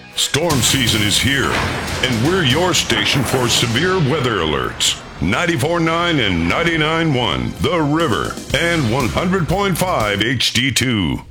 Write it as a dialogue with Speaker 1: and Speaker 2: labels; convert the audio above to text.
Speaker 1: Storm season is here, and we're your station for severe weather alerts. 94.9 and 99.1 The River, and 100.5 HD2.